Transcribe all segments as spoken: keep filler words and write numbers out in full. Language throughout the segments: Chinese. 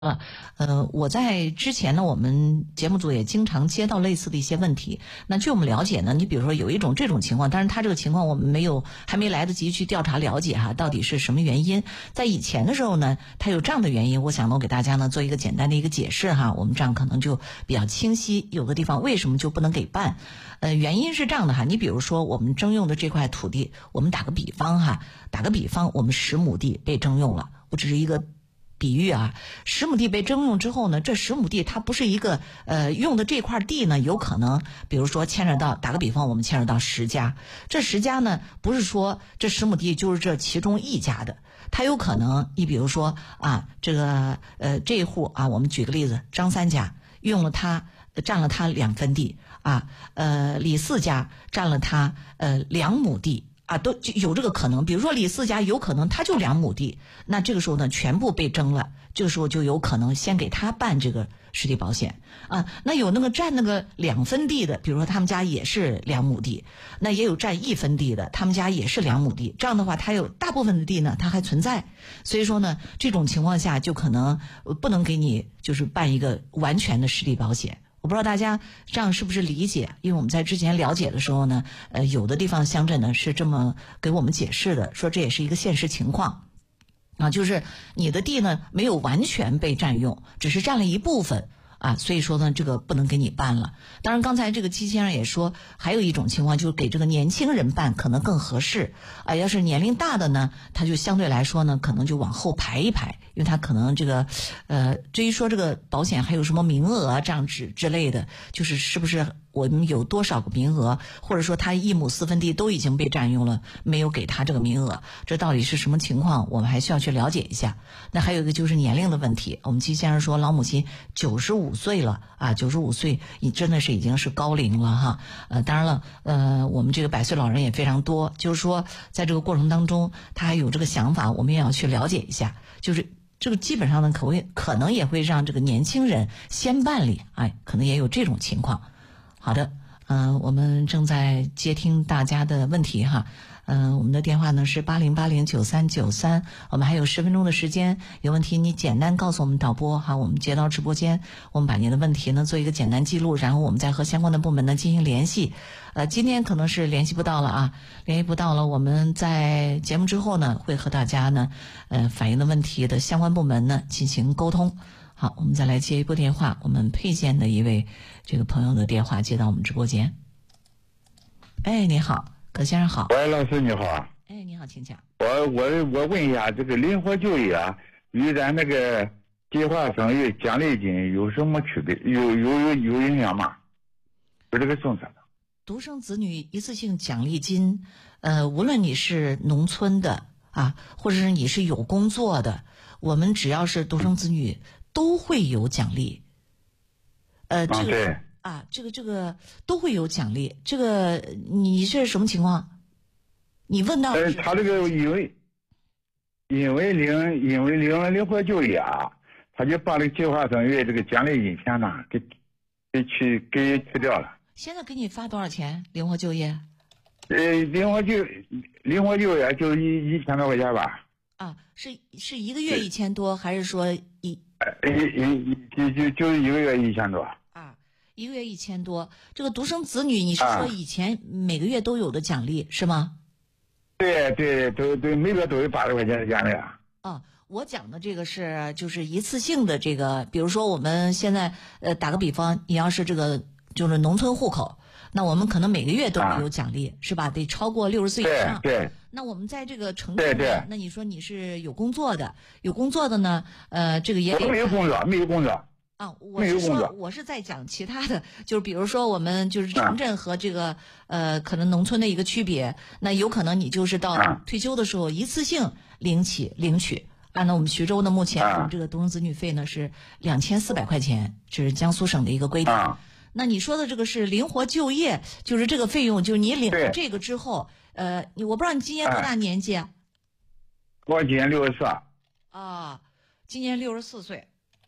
了，呃，我在之前呢，我们节目组也经常接到类似的一些问题。那据我们了解呢，你比如说有一种这种情况，但是他这个情况我们没有还没来得及去调查了解哈，到底是什么原因。在以前的时候呢，他有这样的原因，我想呢，我给大家呢做一个简单的一个解释哈，我们这样可能就比较清晰。有的地方为什么就不能给办？呃，原因是这样的哈，你比如说我们征用的这块土地，我们打个比方哈，打个比方，我们十亩地被征用了，我只是一个比喻啊，十亩地被征用之后呢，这十亩地它不是一个呃用的这块地呢，有可能比如说牵扯到，打个比方，我们牵扯到十家，这十家呢不是说这十亩地就是这其中一家的，它有可能你比如说啊，这个呃这一户啊，我们举个例子，张三家用了它占了他两分地啊，呃李四家占了他呃两亩地。啊，都有这个可能。比如说李四家有可能他就两亩地，那这个时候呢，全部被征了，这个时候就有可能先给他办这个实地保险啊。那有那个占那个两分地的，比如说他们家也是两亩地，那也有占一分地的，他们家也是两亩地。这样的话，他有大部分的地呢，他还存在。所以说呢，这种情况下就可能不能给你就是办一个完全的实地保险。我不知道大家这样是不是理解，因为我们在之前了解的时候呢，呃，有的地方乡镇呢是这么给我们解释的，说这也是一个现实情况，啊，就是你的地呢没有完全被占用，只是占了一部分。啊，所以说呢，这个不能给你办了。当然，刚才这个季先生也说，还有一种情况就是给这个年轻人办可能更合适。啊，要是年龄大的呢，他就相对来说呢，可能就往后排一排，因为他可能这个，呃，至于说这个保险还有什么名额啊，这样之之类的，就是是不是我们有多少个名额，或者说他一亩四分地都已经被占用了，没有给他这个名额，这到底是什么情况？我们还需要去了解一下。那还有一个就是年龄的问题，我们季先生说老母亲九十五岁了啊，九十五岁你真的是已经是高龄了哈。呃，当然了，呃，我们这个百岁老人也非常多，就是说在这个过程当中，他还有这个想法，我们也要去了解一下。就是这个基本上呢，可会可能也会让这个年轻人先办理，哎，可能也有这种情况。好的，嗯、呃，我们正在接听大家的问题哈。嗯、呃，我们的电话呢是八零八零九三九三，我们还有十分钟的时间，有问题你简单告诉我们导播哈，我们接到直播间，我们把您的问题呢做一个简单记录，然后我们再和相关的部门呢进行联系。呃，今天可能是联系不到了啊，联系不到了，我们在节目之后呢会和大家呢，呃，反映的问题的相关部门呢进行沟通。好，我们再来接一波电话，我们沛县的一位这个朋友的电话接到我们直播间。哎，你好，葛先生好。 喂，老师你好。 哎，你好，请讲。 我我我问一下，这个灵活就业啊，与咱那个计划生育奖励金有什么区别？有有有有影响吗？就这个政策。 独生子女一次性奖励金，呃，无论你是农村的啊，或者是你是有工作的，我们只要是独生子女都会有奖励。呃，这个。 啊啊，这个这个都会有奖励。这个你这是什么情况？你问到呃，他这个因为因为领因为领了灵活就业啊，他就把这个计划生育这个奖励金钱呢给给去给去掉了。 现在给你发多少钱？灵活就业？ 呃，灵活就灵活就业就一一千多块钱吧。 啊，是是一个月一千多，还是说一？ 呃，一一就就就一个月一千多。 一个月一千多，这个独生子女你是说以前每个月都有的奖励、啊、是吗？ 对对都对，每个月都有八十块钱的奖励啊。 啊，我讲的这个是就是一次性的这个，比如说我们现在呃打个比方，你要是这个就是农村户口，那我们可能每个月都有奖励、啊、是吧？得超过六十岁以上。 对对。 那我们在这个城市呢，那你说你是有工作的，有工作的呢，呃，这个也得。 我没有工作，没有工作。 啊，我是说，我是在讲其他的，就是比如说我们就是城镇和这个、啊、呃，可能农村的一个区别。那有可能你就是到退休的时候一次性领起领取。按照我们徐州呢，目前我们这个独生子女费呢是两千四百块钱，这是江苏省的一个规定。 啊、 那你说的这个是灵活就业，就是这个费用，就是你领了这个之后，呃，你我不知道你今年多大年纪啊？ 我今年六十四。 啊，今年六十四岁。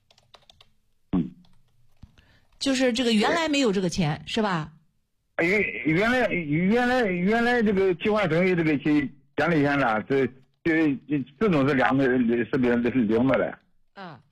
就是这个原来没有这个钱是吧？ 原原来原来原来这个计划生育这个奖励钱呢，这这这种是两个是领领的嘞。 嗯，